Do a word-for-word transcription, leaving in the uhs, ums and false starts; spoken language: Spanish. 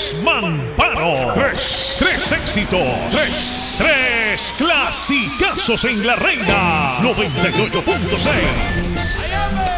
Tres Mamparo. Tres. Tres éxitos. Tres. Tres clasicazos en la Reina. noventa y ocho punto seis.